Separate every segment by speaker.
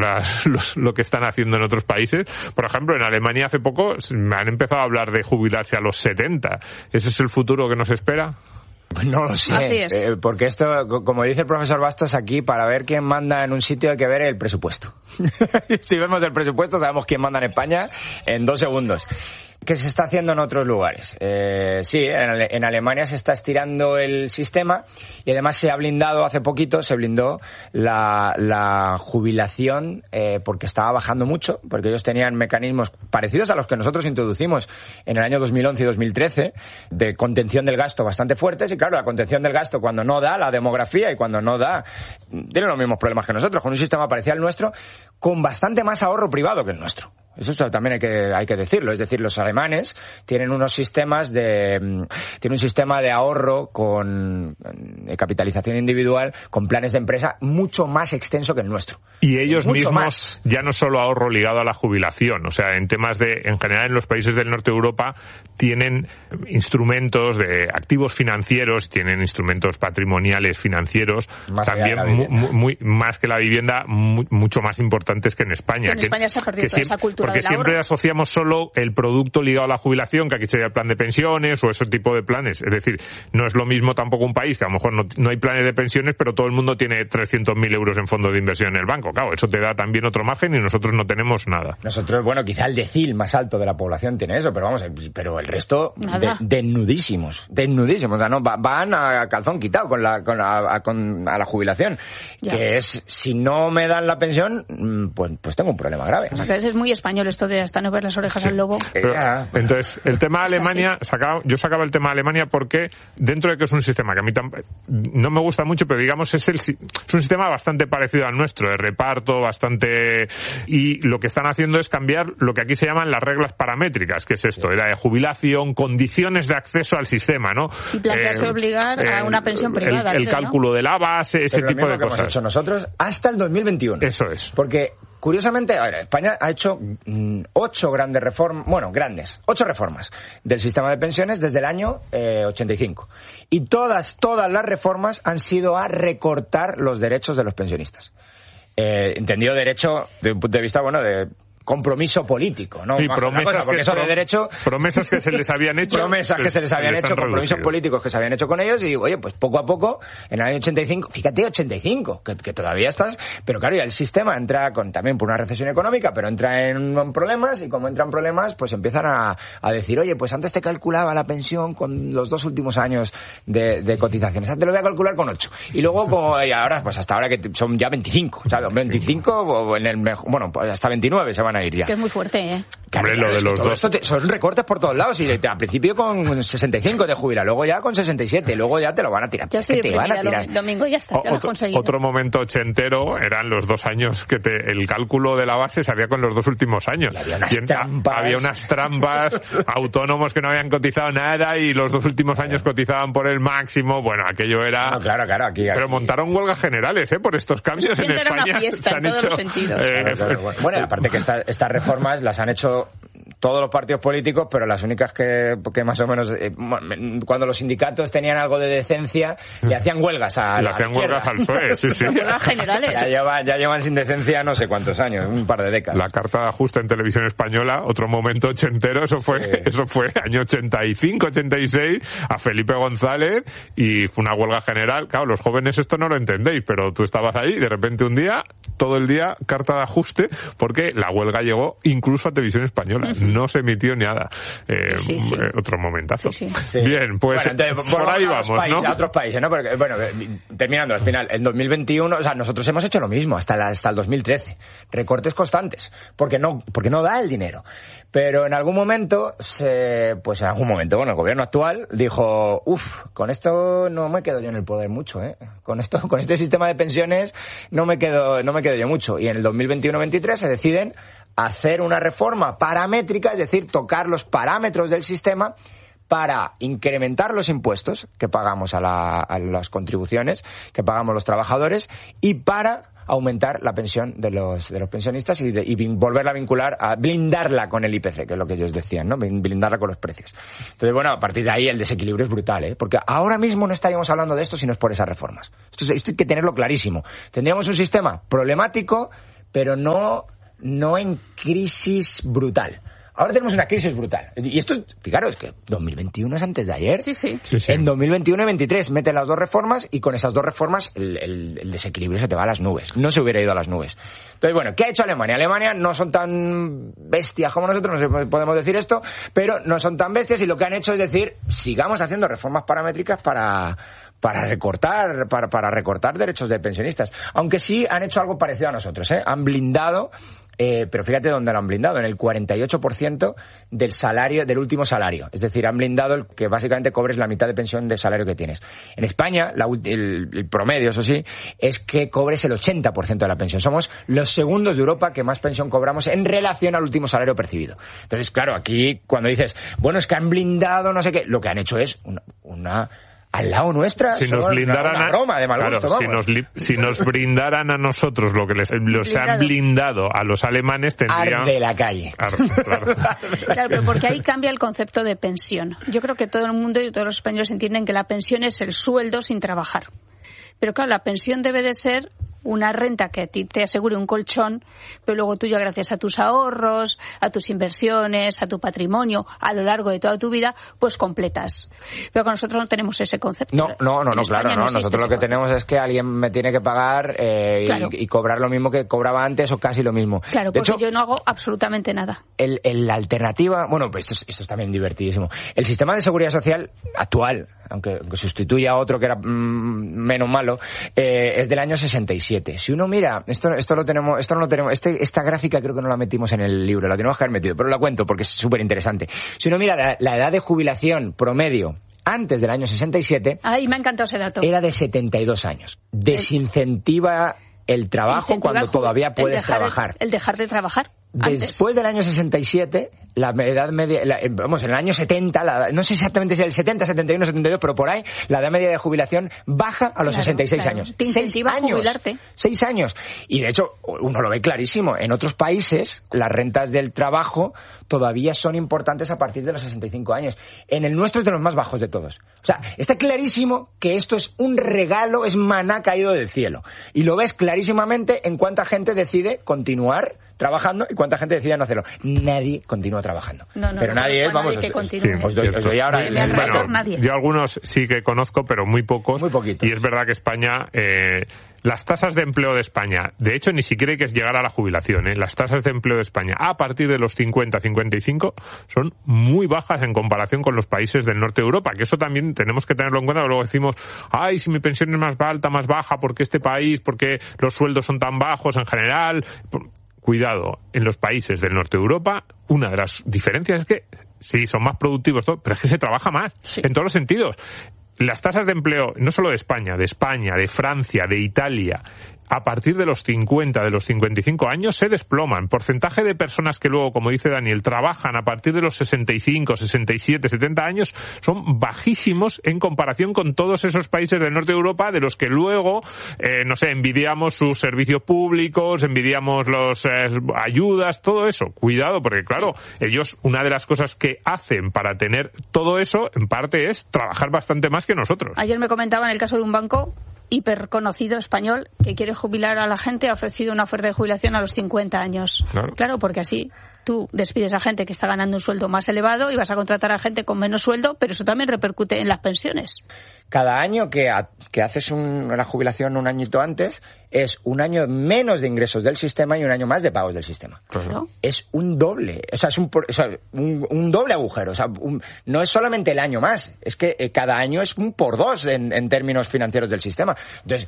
Speaker 1: lo que están haciendo en otros países. Por ejemplo, en Alemania hace poco me han empezado a hablar de jubilarse a los 70. ¿Ese es el futuro que nos espera?
Speaker 2: No lo sé,
Speaker 3: así es.
Speaker 2: Porque esto, como dice el profesor Bastos, aquí para ver quién manda en un sitio hay que ver el presupuesto. Si vemos el presupuesto sabemos quién manda en España en 2 segundos. ¿Qué se está haciendo en otros lugares? Sí, en Alemania se está estirando el sistema y además se blindó la jubilación porque estaba bajando mucho, porque ellos tenían mecanismos parecidos a los que nosotros introducimos en el año 2011 y 2013 de contención del gasto bastante fuertes. Y claro, la contención del gasto cuando no da la demografía y cuando no da, tienen los mismos problemas que nosotros, con un sistema parecido al nuestro, con bastante más ahorro privado que el nuestro. Eso también hay que decirlo. Es decir, los alemanes tienen un sistema de ahorro con capitalización individual, con planes de empresa mucho más extenso que el nuestro.
Speaker 1: Y ellos
Speaker 2: mucho
Speaker 1: mismos,
Speaker 2: más.
Speaker 1: Ya no solo ahorro ligado a la jubilación, o sea, en general en los países del norte de Europa tienen instrumentos de activos financieros, tienen instrumentos patrimoniales financieros,
Speaker 2: más
Speaker 1: también más que la vivienda, mucho más importantes que en España.
Speaker 3: En España se ha perdido toda esa cultura.
Speaker 1: Porque siempre asociamos solo el producto ligado a la jubilación, que aquí sería el plan de pensiones o ese tipo de planes. Es decir, no es lo mismo tampoco un país que a lo mejor no hay planes de pensiones, pero todo el mundo tiene 300.000 euros en fondos de inversión en el banco. Claro, eso te da también otro margen y nosotros no tenemos nada.
Speaker 2: Nosotros, bueno, quizá el decil más alto de la población tiene eso, pero pero el resto desnudísimos. O sea, no, van a calzón quitado a la jubilación. Ya. Que es, si no me dan la pensión, pues tengo un problema grave.
Speaker 3: O sea, que es muy español esto de hasta no ver las orejas al lobo.
Speaker 1: Pero, entonces, el tema de Alemania, yo sacaba el tema de Alemania porque dentro de que es un sistema que a mí no me gusta mucho, pero digamos es un sistema bastante parecido al nuestro, de reparto, y lo que están haciendo es cambiar lo que aquí se llaman las reglas paramétricas, que es esto, edad de jubilación, condiciones de acceso al sistema, ¿no?
Speaker 3: Y plantearse obligar a una pensión privada.
Speaker 1: El cálculo de la base, ese tipo de cosas.
Speaker 2: Hemos hecho nosotros hasta el 2021.
Speaker 1: Eso es.
Speaker 2: Porque curiosamente, España ha hecho 8 grandes reformas, 8 reformas del sistema de pensiones desde el año 85. Y todas las reformas han sido a recortar los derechos de los pensionistas. Entendido derecho desde un punto de vista, de compromiso político, ¿no?
Speaker 1: Sí, promesas que se les habían hecho.
Speaker 2: Compromisos políticos que se habían hecho con ellos y, oye, pues poco a poco, en el año 85, fíjate, 85, que todavía estás, pero claro, ya el sistema entra también por una recesión económica, pero entra en problemas y como entran problemas, pues empiezan a decir, oye, pues antes te calculaba la pensión con los 2 últimos años de cotizaciones, antes lo voy a calcular con 8. Y luego, ahora, pues hasta ahora que son ya 25, ¿sabes? 25 o pues hasta 29 se van a ir ya.
Speaker 3: Que es muy fuerte, ¿eh?
Speaker 2: Claro,
Speaker 1: lo de los dos.
Speaker 2: Son recortes por todos lados y al principio con 65 te jubila, luego ya con 67, luego ya te lo van a tirar.
Speaker 3: Ya estoy deprimida, domingo ya está, ya lo has conseguido.
Speaker 1: Otro momento ochentero eran los 2 años que el cálculo de la base se hacía con los 2 últimos años. Había unas trampas, autónomos que no habían cotizado nada y los 2 últimos años cotizaban por el máximo. Bueno, aquello era...
Speaker 2: No, claro, aquí.
Speaker 1: Pero montaron huelgas generales, por estos cambios en España.
Speaker 3: Era una fiesta en todos los sentidos.
Speaker 2: Bueno, aparte que estas reformas las han hecho todos los partidos políticos, pero las únicas que más o menos cuando los sindicatos tenían algo de decencia le hacían huelgas
Speaker 1: al PSOE, sí.
Speaker 3: Huelgas generales.
Speaker 2: Ya llevan sin decencia no sé cuántos años, un par de décadas.
Speaker 1: La carta de ajuste en Televisión Española, otro momento ochentero, eso fue año 85, 86, a Felipe González, y fue una huelga general. Claro, los jóvenes esto no lo entendéis, pero tú estabas ahí, de repente un día, todo el día, carta de ajuste, porque la huelga llegó incluso a Televisión Española. No se emitió ni nada. Otro momentazo.
Speaker 3: Sí.
Speaker 1: Bien, pues entonces, por ahí vamos, ¿no?
Speaker 2: A otros países, ¿no? Porque, terminando, al final, en 2021, o sea, nosotros hemos hecho lo mismo hasta el 2013. Recortes constantes. Porque no da el dinero. Pero en algún momento, el gobierno actual dijo, con esto no me quedo yo en el poder mucho, con este sistema de pensiones no me quedo yo mucho. Y en el 2021-23 se deciden hacer una reforma paramétrica, es decir, tocar los parámetros del sistema para incrementar los impuestos que pagamos a las contribuciones que pagamos los trabajadores y para aumentar la pensión de los pensionistas y volverla a vincular, a blindarla con el IPC, que es lo que ellos decían, ¿no? Blindarla con los precios. Entonces, a partir de ahí el desequilibrio es brutal, porque ahora mismo no estaríamos hablando de esto si no es por esas reformas. Esto hay que tenerlo clarísimo. Tendríamos un sistema problemático, pero no en crisis brutal. Ahora tenemos una crisis brutal. Y esto, fijaros, que 2021 es antes de ayer.
Speaker 3: Sí.
Speaker 2: En 2021 y 2023 meten las dos reformas y con esas dos reformas el desequilibrio se te va a las nubes. No se hubiera ido a las nubes. Entonces, bueno, ¿qué ha hecho Alemania? Alemania no son tan bestias como nosotros, no sé si podemos decir esto, pero no son tan bestias y lo que han hecho es decir, sigamos haciendo reformas paramétricas para recortar derechos de pensionistas. Aunque sí han hecho algo parecido a nosotros, ¿eh? Han blindado, pero fíjate dónde lo han blindado, en el 48% del salario, del último salario. Es decir, han blindado el que básicamente cobres la mitad de pensión del salario que tienes. En España, el promedio, eso sí, es que cobres el 80% de la pensión. Somos los segundos de Europa que más pensión cobramos en relación al último salario percibido. Entonces, claro, aquí cuando dices, bueno, es que han blindado no sé qué, lo que han hecho es una al lado nuestra,
Speaker 1: si nos blindaran
Speaker 2: una broma de mal gusto, vamos.
Speaker 1: Si nos brindaran a nosotros lo que los han blindado a los alemanes, tendrían...
Speaker 2: Arde la calle.
Speaker 1: Claro.
Speaker 3: Claro, pero porque ahí cambia el concepto de pensión. Yo creo que todo el mundo y todos los españoles entienden que la pensión es el sueldo sin trabajar. Pero claro, la pensión debe de ser una renta que a ti te asegure un colchón, pero luego tú ya gracias a tus ahorros, a tus inversiones, a tu patrimonio, a lo largo de toda tu vida, pues completas. Pero con nosotros no tenemos ese concepto.
Speaker 2: No, claro, no. Nosotros lo que tenemos es que alguien me tiene que pagar claro. y cobrar lo mismo que cobraba antes o casi lo mismo.
Speaker 3: Claro, porque yo no hago absolutamente nada.
Speaker 2: La alternativa, bueno, pues esto es también divertidísimo. El sistema de seguridad social actual, aunque sustituya a otro que era menos malo, es del año 67. Si uno mira, esta gráfica creo que no la metimos en el libro, la tenemos que haber metido, pero la cuento porque es súper interesante. Si uno mira la edad de jubilación promedio antes del año 67...
Speaker 3: Ay, me ha encantado ese dato.
Speaker 2: Era de 72 años. Desincentiva el trabajo cuando todavía puedes trabajar.
Speaker 3: El dejar de trabajar.
Speaker 2: Después del año 67, la edad media, en el año 70, no sé exactamente si es el 70, 71, 72, pero por ahí, la edad media de jubilación baja a los 66 años.
Speaker 3: Te incentiva a jubilarte.
Speaker 2: 6 años. Y de hecho, uno lo ve clarísimo. En otros países, las rentas del trabajo todavía son importantes a partir de los 65 años. En el nuestro es de los más bajos de todos. O sea, está clarísimo que esto es un regalo, es maná caído del cielo. Y lo ves clarísimamente en cuánta gente decide continuar trabajando y cuánta gente decide no hacerlo. Nadie continúa trabajando. Pero nadie es, vamos, os doy ahora
Speaker 1: nadie. Yo algunos sí que conozco, pero muy pocos.
Speaker 2: Muy poquitos.
Speaker 1: Y es verdad que España, las tasas de empleo de España, de hecho ni siquiera hay que llegar a la jubilación, las tasas de empleo de España a partir de los 50, 55 son muy bajas en comparación con los países del norte de Europa, que eso también tenemos que tenerlo en cuenta. Luego decimos, ay, si mi pensión es más alta, más baja, ¿por qué este país? ¿Por qué los sueldos son tan bajos en general? Cuidado, en los países del norte de Europa, una de las diferencias es que sí, son más productivos, pero es que se trabaja más, en todos los sentidos. Las tasas de empleo, no solo de España, de Francia, de Italia, a partir de los 50, de los 55 años se desploman. Porcentaje de personas que luego, como dice Daniel, trabajan a partir de los 65, 67, 70 años son bajísimos en comparación con todos esos países del norte de Europa de los que luego, envidiamos sus servicios públicos, envidiamos las ayudas, todo eso. Cuidado, porque claro, ellos, una de las cosas que hacen para tener todo eso, en parte es trabajar bastante más que nosotros.
Speaker 3: Ayer me comentaban el caso de un banco hiperconocido español que quiere jubilar a la gente, ha ofrecido una oferta de jubilación a los 50 años. Claro, porque así tú despides a gente que está ganando un sueldo más elevado y vas a contratar a gente con menos sueldo, pero eso también repercute en las pensiones.
Speaker 2: Cada año que haces la jubilación un añito antes, es un año menos de ingresos del sistema y un año más de pagos del sistema.
Speaker 3: Claro.
Speaker 2: Es un doble, es un doble agujero. No es solamente el año más, es que cada año es un por dos en términos financieros del sistema. Entonces,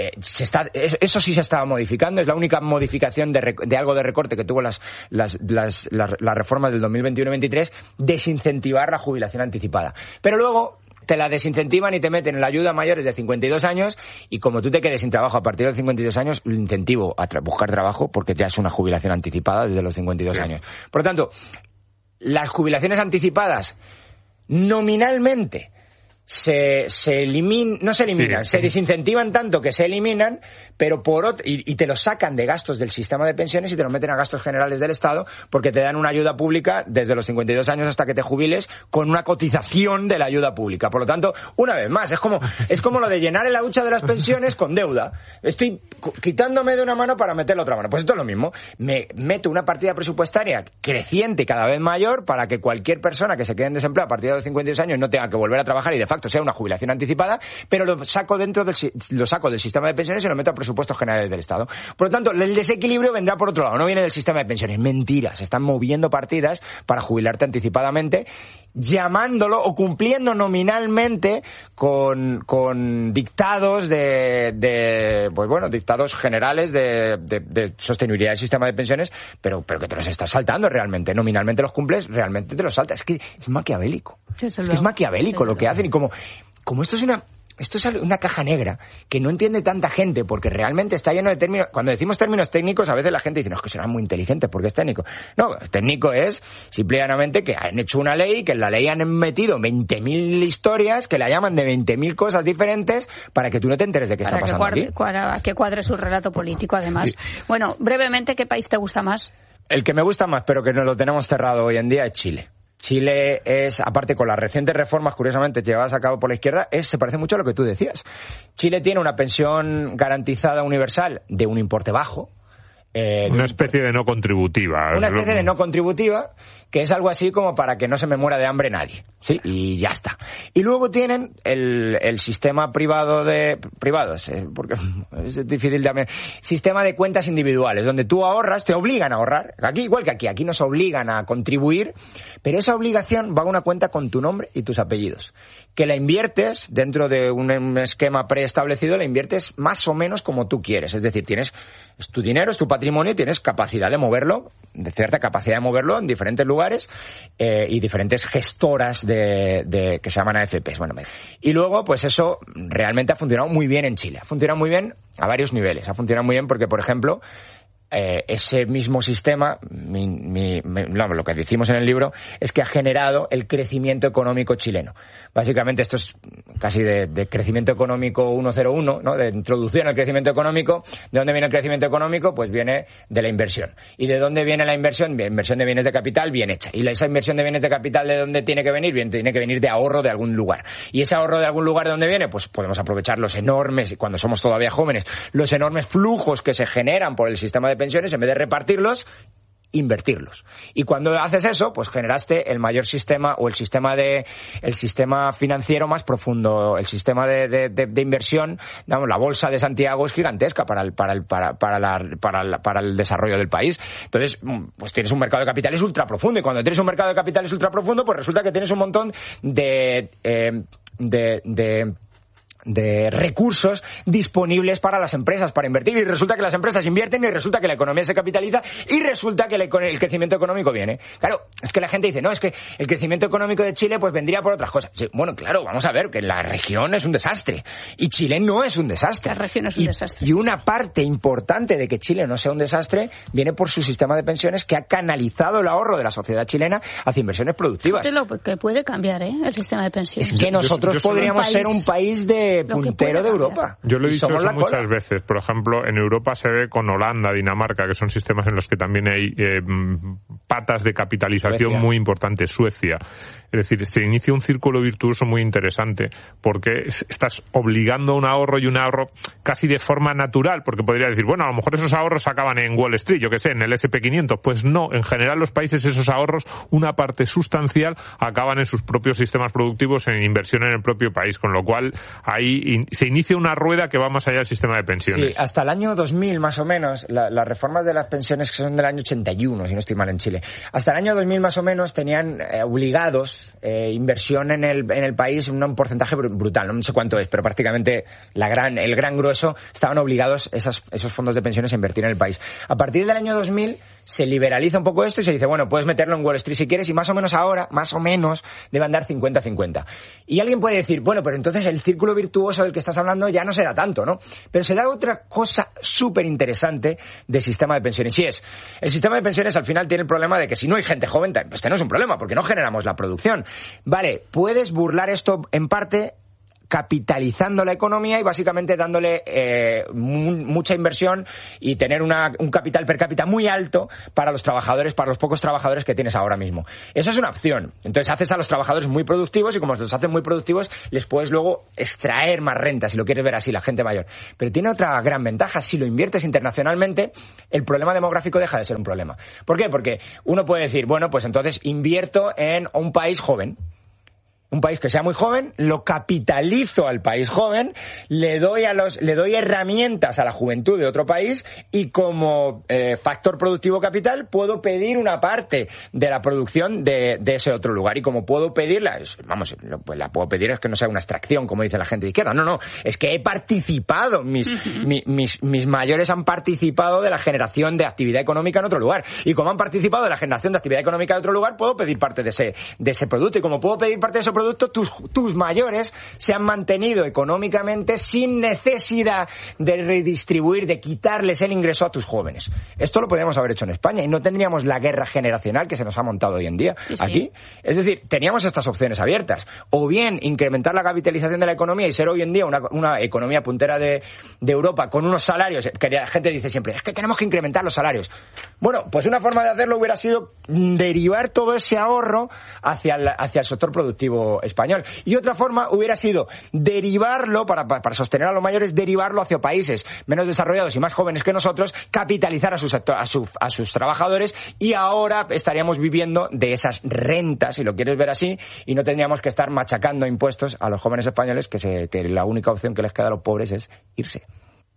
Speaker 2: eso sí se estaba modificando, es la única modificación de algo de recorte que tuvo las reformas del 2021-23, desincentivar la jubilación anticipada. Pero luego te la desincentivan y te meten en la ayuda a mayores de 52 años y como tú te quedes sin trabajo a partir de los 52 años, lo incentivo a buscar trabajo porque ya es una jubilación anticipada desde los 52 años. Por lo tanto, las jubilaciones anticipadas nominalmente se eliminan, se desincentivan tanto que se eliminan, pero y te los sacan de gastos del sistema de pensiones y te los meten a gastos generales del Estado, porque te dan una ayuda pública desde los 52 años hasta que te jubiles con una cotización de la ayuda pública. Por lo tanto, una vez más, es como lo de llenar el hucha de las pensiones con deuda. Estoy quitándome de una mano para meter la otra mano. Pues esto es lo mismo. Me meto una partida presupuestaria creciente y cada vez mayor para que cualquier persona que se quede en desempleo a partir de los 52 años no tenga que volver a trabajar y de facto sea una jubilación anticipada, pero lo saco del sistema de pensiones y lo meto a presupuestos generales del Estado. Por lo tanto, el desequilibrio vendrá por otro lado, no viene del sistema de pensiones. Mentira, se están moviendo partidas para jubilarte anticipadamente, llamándolo o cumpliendo nominalmente con dictados dictados generales de sostenibilidad del sistema de pensiones, pero que te los estás saltando realmente. Nominalmente los cumples, realmente te los saltas. Es que es maquiavélico. Es maquiavélico lo que hacen, y como esto es una caja negra que no entiende tanta gente, porque realmente está lleno de términos. Cuando decimos términos técnicos, a veces la gente dice, no, es que serán muy inteligentes porque es técnico. No, técnico es simplemente que han hecho una ley, que en la ley han metido 20.000 historias, que la llaman de 20.000 cosas diferentes, para que tú no te enteres de qué está pasando aquí.
Speaker 3: Para que cuadre su relato político, además. Sí. Bueno, brevemente, ¿qué país te gusta más?
Speaker 2: El que me gusta más, pero que nos lo tenemos cerrado hoy en día, es Chile. Chile es, aparte con las recientes reformas curiosamente llevadas a cabo por la izquierda, se parece mucho a lo que tú decías. Chile tiene una pensión garantizada universal de un importe bajo.
Speaker 1: Una especie de no contributiva.
Speaker 2: Una especie de no contributiva, que es algo así como para que no se me muera de hambre nadie, ¿sí? Y ya está. Y luego tienen el sistema privados, porque es difícil también, sistema de cuentas individuales, donde tú ahorras, te obligan a ahorrar, aquí igual que aquí nos obligan a contribuir, pero esa obligación va a una cuenta con tu nombre y tus apellidos, que la inviertes dentro de un esquema preestablecido, la inviertes más o menos como tú quieres, es decir, es tu dinero, es tu patrimonio, tienes capacidad de moverlo, de cierta capacidad de moverlo en diferentes lugares, y diferentes gestoras que se llaman AFPs. Bueno, y luego, pues eso realmente ha funcionado muy bien en Chile. Ha funcionado muy bien a varios niveles. Ha funcionado muy bien porque, por ejemplo, ese mismo sistema, lo que decimos en el libro, es que ha generado el crecimiento económico chileno. Básicamente esto es casi de crecimiento económico 101, ¿no? De introducción al crecimiento económico. ¿De dónde viene el crecimiento económico? Pues viene de la inversión. ¿Y de dónde viene la inversión? Inversión de bienes de capital bien hecha. ¿Y esa inversión de bienes de capital de dónde tiene que venir? Bien, tiene que venir de ahorro de algún lugar. ¿Y ese ahorro de algún lugar de dónde viene? Pues podemos aprovechar los enormes, cuando somos todavía jóvenes, los enormes flujos que se generan por el sistema de pensiones, en vez de repartirlos, invertirlos. Y cuando haces eso, pues generaste el mayor sistema, o el sistema financiero más profundo, el sistema de inversión, digamos, la bolsa de Santiago es gigantesca para el desarrollo del país. Entonces, pues tienes un mercado de capitales ultra profundo, y cuando tienes un mercado de capitales ultra profundo, pues resulta que tienes un montón de recursos disponibles para las empresas para invertir, y resulta que las empresas invierten, y resulta que la economía se capitaliza, y resulta que el crecimiento económico viene. Claro, es que la gente dice, no, es que el crecimiento económico de Chile pues vendría por otras cosas. Sí, bueno, claro, vamos a ver que la región es un desastre, y Chile no es un desastre.
Speaker 3: La región es un desastre.
Speaker 2: Y una parte importante de que Chile no sea un desastre viene por su sistema de pensiones, que ha canalizado el ahorro de la sociedad chilena hacia inversiones productivas.
Speaker 3: Lo que puede cambiar, el sistema de pensiones.
Speaker 2: Es que nosotros podríamos ser un país puntero de Europa.
Speaker 1: Yo lo he dicho eso muchas veces. Por ejemplo, en Europa se ve con Holanda, Dinamarca, que son sistemas en los que también hay patas de capitalización muy importantes. Suecia. Es decir, se inicia un círculo virtuoso muy interesante, porque estás obligando a un ahorro, y un ahorro casi de forma natural, porque podría decir, bueno, a lo mejor esos ahorros acaban en Wall Street, yo que sé, en el SP500. Pues no, en general los países, esos ahorros, una parte sustancial, acaban en sus propios sistemas productivos, en inversión en el propio país, con lo cual ahí se inicia una rueda que va más allá del sistema de pensiones.
Speaker 2: Sí, hasta el año 2000 más o menos, las reformas de las pensiones, que son del año 81, si no estoy mal, en Chile, hasta el año 2000 más o menos tenían obligados inversión en el país en un porcentaje brutal, no sé cuánto es, pero prácticamente el gran grueso estaban obligados esos fondos de pensiones a invertir en el país. A partir del año 2000 se liberaliza un poco esto y se dice, bueno, puedes meterlo en Wall Street si quieres, y más o menos ahora, más o menos, debe andar 50-50. Y alguien puede decir, bueno, pero entonces el círculo virtuoso del que estás hablando ya no se da tanto, ¿no? Pero se da otra cosa súper interesante del sistema de pensiones, y es, el sistema de pensiones al final tiene el problema de que si no hay gente joven, pues tenemos un problema, porque no generamos la producción. Vale, puedes burlar esto en parte capitalizando la economía y básicamente dándole mucha inversión y tener un capital per cápita muy alto para los trabajadores, para los pocos trabajadores que tienes ahora mismo. Eso es una opción. Entonces haces a los trabajadores muy productivos y como los haces muy productivos les puedes luego extraer más renta, si lo quieres ver así, la gente mayor. Pero tiene otra gran ventaja. Si lo inviertes internacionalmente, el problema demográfico deja de ser un problema. ¿Por qué? Porque uno puede decir, bueno, pues entonces invierto en un país joven. Un país que sea muy joven, lo capitalizo al país joven, le doy herramientas a la juventud de otro país y como factor productivo capital puedo pedir una parte de la producción de ese otro lugar. Y como puedo pedirla, vamos, pues la puedo pedir, es que no sea una extracción, como dice la gente de izquierda. No, es que he participado, mis mayores han participado de la generación de actividad económica en otro lugar. Y como han participado de la generación de actividad económica en otro lugar, puedo pedir parte de ese producto. Y como puedo pedir parte de ese producto, tus mayores se han mantenido económicamente sin necesidad de redistribuir, de quitarles el ingreso a tus jóvenes. Esto lo podríamos haber hecho en España y no tendríamos la guerra generacional que se nos ha montado hoy en día aquí. Es decir, teníamos estas opciones abiertas. O bien incrementar la capitalización de la economía y ser hoy en día una economía puntera de Europa con unos salarios que la gente dice siempre, es que tenemos que incrementar los salarios. Bueno, pues una forma de hacerlo hubiera sido derivar todo ese ahorro hacia el sector productivo español. Y otra forma hubiera sido derivarlo, para sostener a los mayores, derivarlo hacia países menos desarrollados y más jóvenes que nosotros, capitalizar a sus trabajadores, y ahora estaríamos viviendo de esas rentas, si lo quieres ver así, y no tendríamos que estar machacando impuestos a los jóvenes españoles, que la única opción que les queda a los pobres es irse.